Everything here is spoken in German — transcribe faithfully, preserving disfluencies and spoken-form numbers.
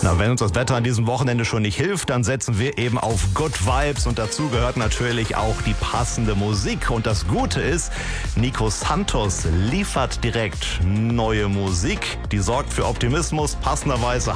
Na, wenn uns das Wetter an diesem Wochenende schon nicht hilft, dann setzen wir eben auf Good Vibes und dazu gehört natürlich auch die passende Musik. Und das Gute ist, Nico Santos liefert direkt neue Musik, die sorgt für Optimismus. Passenderweise